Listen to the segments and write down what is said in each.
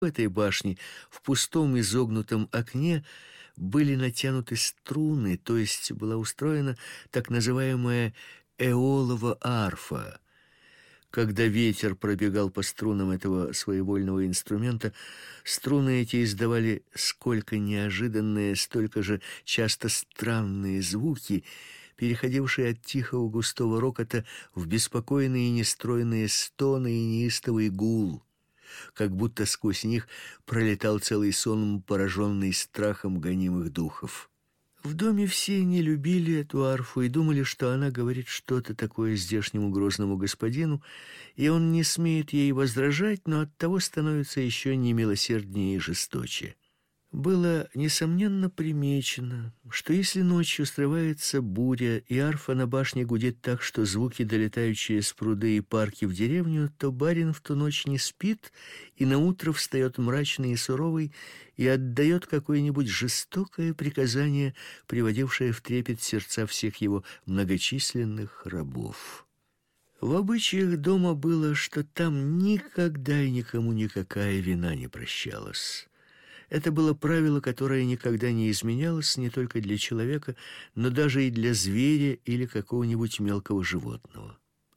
В этой башне в пустом изогнутом окне были натянуты струны, то есть была устроена так называемая эолова арфа. Когда ветер пробегал по струнам этого своевольного инструмента, струны эти издавали сколько неожиданные, столько же часто странные звуки, переходившие от тихого густого рокота в беспокойные и нестройные стоны и неистовый гул, как будто сквозь них пролетал целый сон, пораженный страхом гонимых духов. В доме все не любили эту арфу и думали, что она говорит что-то такое здешнему грозному господину, и он не смеет ей возражать, но оттого становится еще немилосерднее и жесточе. Было, несомненно, примечено, что если ночью срывается буря, и арфа на башне гудит так, что звуки, долетающие с пруды и парки в деревню, то барин в ту ночь не спит и наутро встает мрачный и суровый и отдает какое-нибудь жестокое приказание, приводившее в трепет сердца всех его многочисленных рабов. В обычаях дома было, что там никогда и никому никакая вина не прощалась. Это было правило, которое никогда не изменялось не только для человека, но даже и для зверя или какого-нибудь мелкого животного.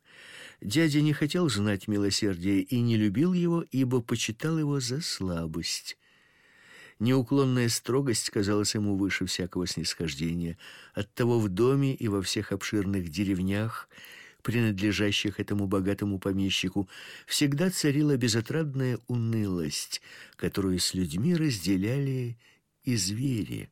Дядя не хотел знать милосердия и не любил его, ибо почитал его за слабость. Неуклонная строгость казалась ему выше всякого снисхождения. Оттого в доме и во всех обширных деревнях, принадлежащих этому богатому помещику, всегда царила безотрадная унылость, которую с людьми разделяли и звери.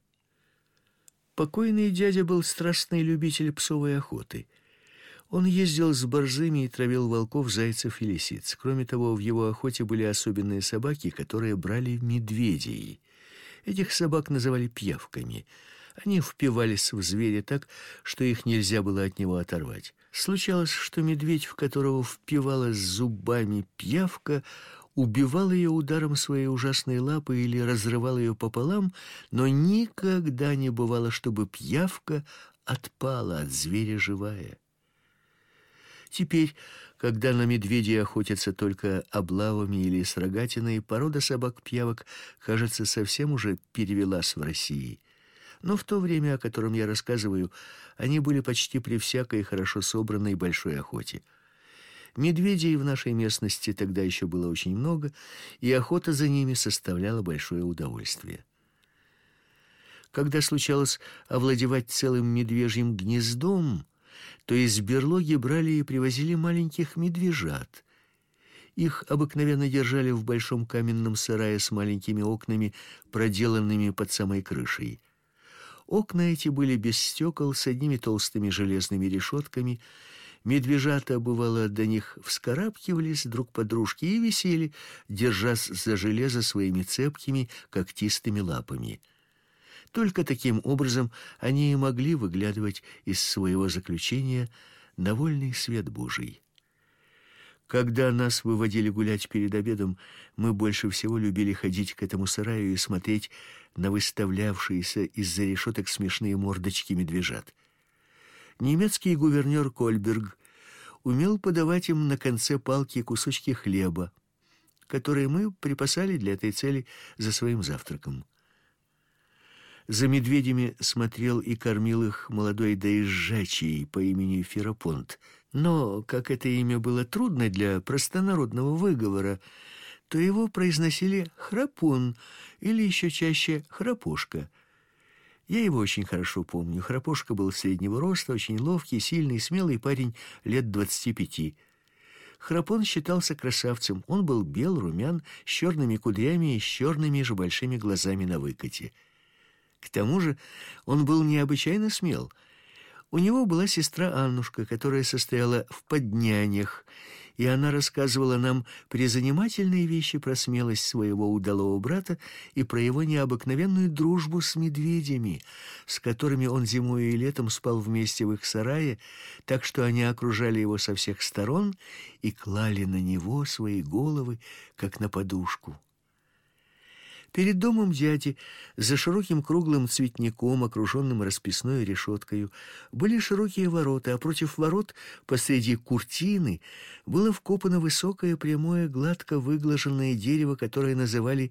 Покойный дядя был страстный любитель псовой охоты. Он ездил с борзыми и травил волков, зайцев и лисиц. Кроме того, в его охоте были особенные собаки, которые брали медведей. Этих собак называли пиявками. Они впивались в зверя так, что их нельзя было от него оторвать. Случалось, что медведь, в которого впивалась зубами пиявка, убивал ее ударом своей ужасной лапы или разрывал ее пополам, но никогда не бывало, чтобы пиявка отпала от зверя живая. Теперь, когда на медведей охотятся только облавами или с рогатиной, порода собак-пиявок, кажется, совсем уже перевелась в России. Но в то время, о котором я рассказываю, они были почти при всякой хорошо собранной большой охоте. Медведей в нашей местности тогда еще было очень много, и охота за ними составляла большое удовольствие. Когда случалось овладевать целым медвежьим гнездом, то из берлоги брали и привозили маленьких медвежат. Их обыкновенно держали в большом каменном сарае с маленькими окнами, проделанными под самой крышей. Окна эти были без стекол, с одними толстыми железными решетками. Медвежата, бывало, до них вскарабкивались друг под дружке и висели, держась за железо своими цепкими, когтистыми лапами. Только таким образом они и могли выглядывать из своего заключения на вольный свет Божий. Когда нас выводили гулять перед обедом, мы больше всего любили ходить к этому сараю и смотреть на выставлявшиеся из-за решеток смешные мордочки медвежат. Немецкий гувернер Кольберг умел подавать им на конце палки кусочки хлеба, которые мы припасали для этой цели за своим завтраком. За медведями смотрел и кормил их молодой доезжачий по имени Ферапонт. Но, как это имя было трудно для простонародного выговора, то его произносили Храпун или еще чаще Храпошка. Я его очень хорошо помню. Храпошка был среднего роста, очень ловкий, сильный, смелый парень лет 25. Храпун считался красавцем. Он был бел, румян, с черными кудрями и с черными же большими глазами на выкате. К тому же он был необычайно смел. У него была сестра Аннушка, которая состояла в поднянях, и она рассказывала нам призанимательные вещи про смелость своего удалого брата и про его необыкновенную дружбу с медведями, с которыми он зимой и летом спал вместе в их сарае, так что они окружали его со всех сторон и клали на него свои головы, как на подушку. Перед домом дяди, за широким круглым цветником, окруженным расписной решеткою, были широкие ворота, а против ворот, посреди куртины, было вкопано высокое, прямое, гладко выглаженное дерево, которое называли